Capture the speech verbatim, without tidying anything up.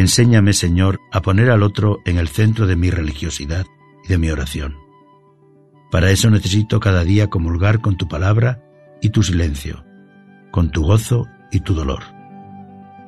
Enséñame, Señor, a poner al otro en el centro de mi religiosidad y de mi oración. Para eso necesito cada día comulgar con tu palabra y tu silencio, con tu gozo y tu dolor.